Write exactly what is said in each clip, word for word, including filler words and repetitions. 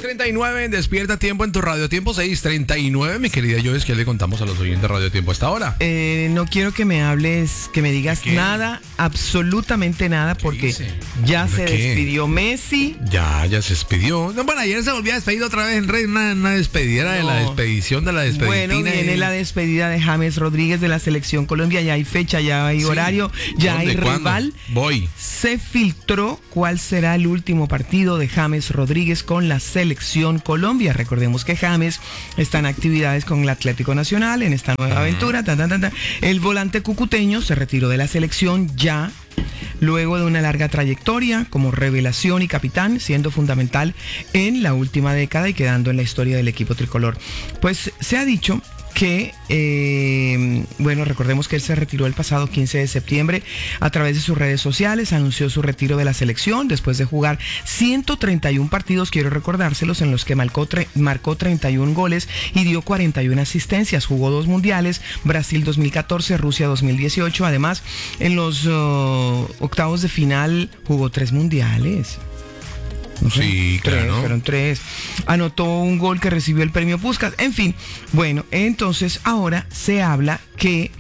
treinta y nueve, despierta tiempo en tu radio tiempo, seis treinta y nueve, mi querida Joyce, ¿qué le contamos a los oyentes de Radio Tiempo hasta ahora? Eh, no quiero que me hables, que me digas ¿Qué? nada, absolutamente nada, porque dice? ya ¿De se qué? despidió Messi. Ya, ya se despidió. No, bueno, ayer se volvió a despedir otra vez en red, una, una despedida de la No. despedición de la despedida. Bueno, viene la despedida de James Rodríguez de la Selección Colombia, ya hay fecha, ya hay Sí. horario, ya hay ¿Dónde? ¿Cuándo? rival. Voy. Se filtró cuál será el último partido de James Rodríguez con la Selección Colombia. Recordemos que James está en actividades con el Atlético Nacional en esta nueva aventura. Ta, ta, ta, ta. El volante cucuteño se retiró de la selección ya luego de una larga trayectoria como revelación y capitán, siendo fundamental en la última década y quedando en la historia del equipo tricolor. Pues se ha dicho que, eh, bueno, recordemos que él se retiró el pasado quince de septiembre a través de sus redes sociales, anunció su retiro de la selección después de jugar ciento treinta y uno partidos, quiero recordárselos, en los que marcó, tre- marcó treinta y uno goles y dio cuarenta y una asistencias, jugó dos mundiales, Brasil dos mil catorce, Rusia dos mil dieciocho, además en los uh, octavos de final jugó tres mundiales. No sé, Sí, tres, claro. fueron tres. Anotó un gol que recibió el premio Puskás. En fin, bueno, entonces ahora se habla que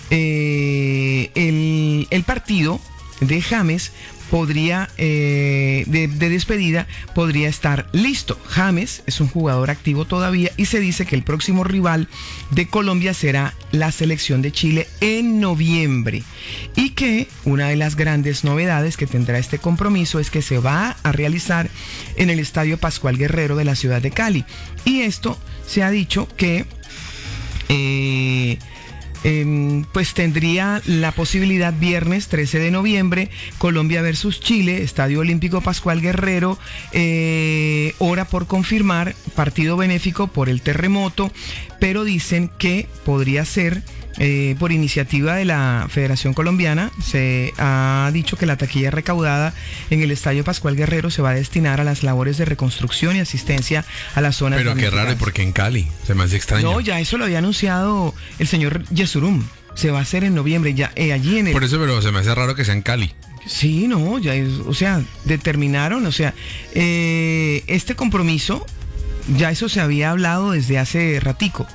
eh, el, el partido de James podría, eh, de, de despedida, podría estar listo. James es un jugador activo todavía y se dice que el próximo rival de Colombia será la selección de Chile en noviembre. Y que una de las grandes novedades que tendrá este compromiso es que se va a realizar en el Estadio Pascual Guerrero de la ciudad de Cali. Y esto se ha dicho que eh, eh, pues tendría la posibilidad viernes trece de noviembre, Colombia versus Chile, Estadio Olímpico Pascual Guerrero, eh, hora por confirmar, partido benéfico por el terremoto, pero dicen que podría ser Eh, por iniciativa de la Federación Colombiana. Se ha dicho que la taquilla recaudada en el Estadio Pascual Guerrero se va a destinar a las labores de reconstrucción y asistencia a las zonas Pero qué raro, ¿y por qué en Cali? Se me hace extraño. No, ya eso lo había anunciado el señor Yesurum. Se va a hacer en noviembre, ya eh, allí en el... Por eso, pero se me hace raro que sea en Cali. Sí, no, ya es, o sea, determinaron, o sea, eh, este compromiso, ya eso se había hablado desde hace ratico.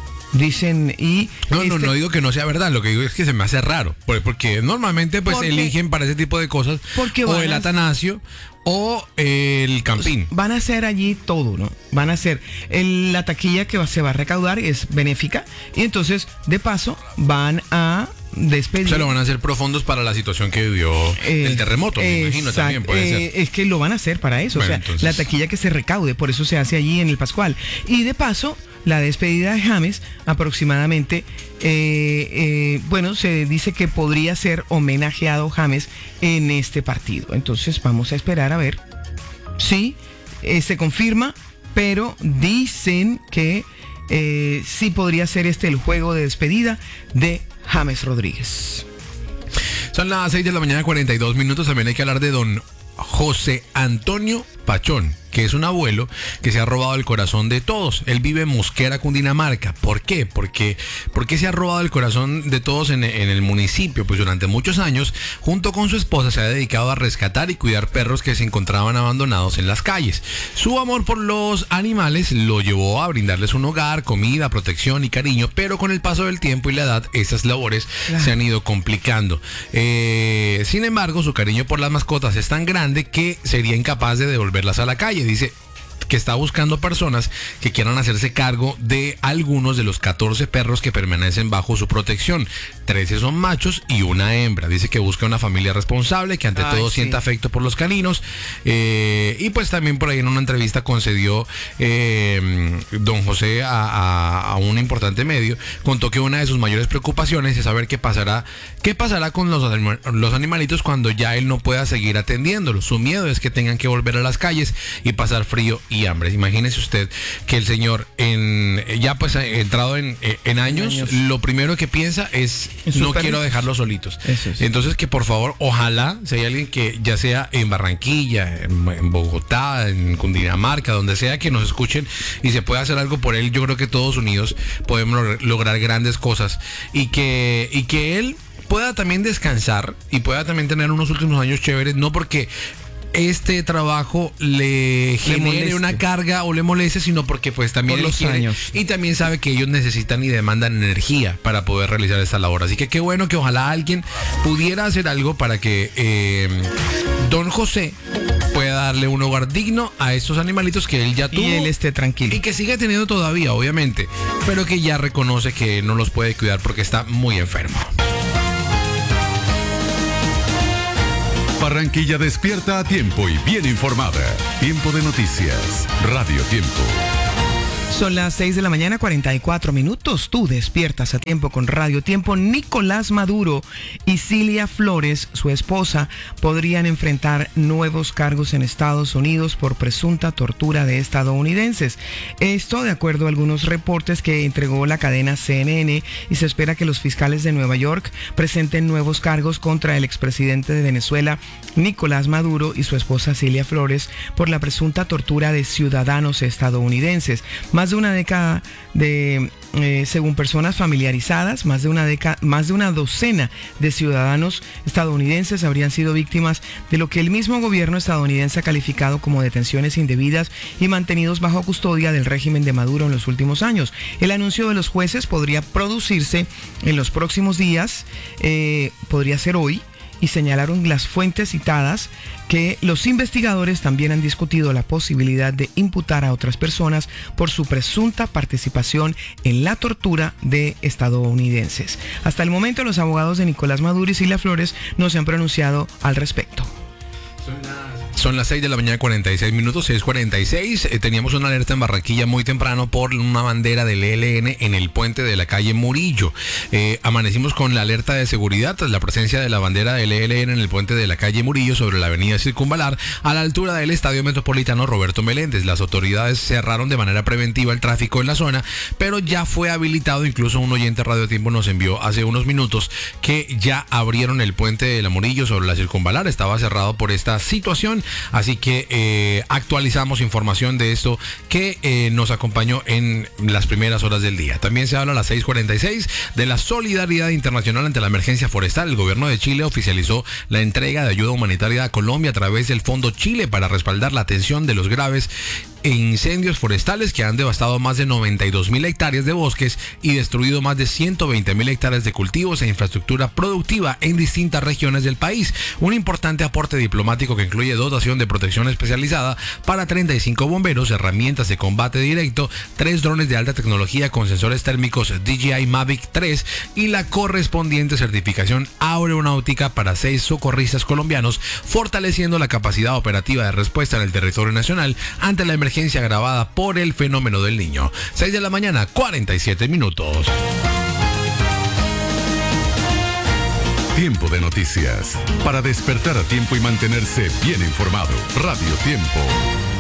Dicen y... No, este, no, no digo que no sea verdad, lo que digo es que se me hace raro, por- porque normalmente pues Porque- eligen para ese tipo de cosas Porque o van el a- Atanasio o el Campín. Van a hacer allí todo, ¿no? Van a hacer el- la taquilla que va- se va a recaudar, es benéfica, y entonces, de paso, van a despedir... Se lo van a hacer profundos para la situación que vivió Eh, el terremoto, me imagino exact- también puede eh, ser. Es que lo van a hacer para eso, Bueno, o sea, entonces- la taquilla que se recaude, por eso se hace allí en el Pascual. Y de paso, la despedida de James, aproximadamente, eh, eh, bueno, se dice que podría ser homenajeado James en este partido. Entonces vamos a esperar a ver si eh, se confirma, pero dicen que eh, sí podría ser este el juego de despedida de James Rodríguez. Son las seis de la mañana, cuarenta y dos minutos. También hay que hablar de don José Antonio Pachón, que es un abuelo que se ha robado el corazón de todos. Él vive en Mosquera, Cundinamarca. ¿Por qué? Porque, ¿por qué se ha robado el corazón de todos en, en el municipio? Pues durante muchos años, junto con su esposa, se ha dedicado a rescatar y cuidar perros que se encontraban abandonados en las calles. Su amor por los animales lo llevó a brindarles un hogar, comida, protección y cariño, pero con el paso del tiempo y la edad, estas labores Claro. se han ido complicando. Eh, sin embargo, su cariño por las mascotas es tan grande que sería incapaz de devolverlas a la calle. Dice que está buscando personas que quieran hacerse cargo de algunos de los catorce perros que permanecen bajo su protección. trece son machos y una hembra. Dice que busca una familia responsable, que ante Ay, todo sí. sienta afecto por los caninos. Eh, y pues también por ahí en una entrevista concedió eh, don José a, a- a un importante medio, contó que una de sus mayores preocupaciones es saber qué pasará, qué pasará con los, anima- los animalitos cuando ya él no pueda seguir atendiéndolos. Su miedo es que tengan que volver a las calles y pasar frío y hambre. Imagínese usted que el señor en ya pues ha entrado en, en años, años. lo primero que piensa es En sus no perritos. quiero dejarlos solitos. Eso es. Entonces que por favor, ojalá si hay alguien que ya sea en Barranquilla, en, en Bogotá, en Cundinamarca, donde sea, que nos escuchen y se pueda hacer algo por él, yo creo que todos unidos podemos logr- lograr grandes cosas y que y que él pueda también descansar y pueda también tener unos últimos años chéveres, no porque este trabajo le genere moleste. una carga o le moleste, sino porque pues también Por él los quiere, años. y también sabe que ellos necesitan y demandan energía para poder realizar esta labor. Así que qué bueno que ojalá alguien pudiera hacer algo para que eh, don José pueda darle un hogar digno a estos animalitos que él ya tuvo. Y él esté tranquilo. Y que sigue teniendo todavía, obviamente, pero que ya reconoce que no los puede cuidar porque está muy enfermo. Barranquilla despierta a tiempo y bien informada. Tiempo de noticias. Radio Tiempo. Son las seis de la mañana, cuarenta y cuatro minutos. Tú despiertas a tiempo con Radio Tiempo. Nicolás Maduro y Cilia Flores, su esposa, podrían enfrentar nuevos cargos en Estados Unidos por presunta tortura de estadounidenses. Esto de acuerdo a algunos reportes que entregó la cadena C N N, y se espera que los fiscales de Nueva York presenten nuevos cargos contra el expresidente de Venezuela, Nicolás Maduro, y su esposa Cilia Flores por la presunta tortura de ciudadanos estadounidenses. Más de una década de, eh, según personas familiarizadas, más de una década, más de una docena de ciudadanos estadounidenses habrían sido víctimas de lo que el mismo gobierno estadounidense ha calificado como detenciones indebidas y mantenidos bajo custodia del régimen de Maduro en los últimos años. El anuncio de los jueces podría producirse en los próximos días, eh, podría ser hoy, y señalaron las fuentes citadas que los investigadores también han discutido la posibilidad de imputar a otras personas por su presunta participación en la tortura de estadounidenses. Hasta el momento, los abogados de Nicolás Maduro y Cilia Flores no se han pronunciado al respecto. Son las seis de la mañana, cuarenta y seis minutos, seis cuarenta y seis. Eh, teníamos una alerta en Barranquilla muy temprano por una bandera del E L N en el puente de la calle Murillo. Eh, amanecimos con la alerta de seguridad tras la presencia de la bandera del E L N en el puente de la calle Murillo sobre la avenida Circunvalar a la altura del Estadio Metropolitano Roberto Meléndez. Las autoridades cerraron de manera preventiva el tráfico en la zona, pero ya fue habilitado. Incluso un oyente Radio Tiempo nos envió hace unos minutos que ya abrieron el puente de la Murillo sobre la Circunvalar. Estaba cerrado por esta situación. Así que eh, actualizamos información de esto que eh, nos acompañó en las primeras horas del día. También se habla a las seis cuarenta y seis de la solidaridad internacional ante la emergencia forestal. El gobierno de Chile oficializó la entrega de ayuda humanitaria a Colombia a través del Fondo Chile para respaldar la atención de los graves incendios forestales que han devastado más de noventa y dos mil hectáreas de bosques y destruido más de ciento veinte mil hectáreas de cultivos e infraestructura productiva en distintas regiones del país. Un importante aporte diplomático que incluye dotación de protección especializada para treinta y cinco bomberos, herramientas de combate directo, tres drones de alta tecnología con sensores térmicos D J I Mavic tres y la correspondiente certificación aeronáutica para seis socorristas colombianos, fortaleciendo la capacidad operativa de respuesta en el territorio nacional ante la emergencia agravada por el fenómeno del Niño. seis de la mañana, cuarenta y siete minutos. Tiempo de noticias. Para despertar a tiempo y mantenerse bien informado. Radio Tiempo.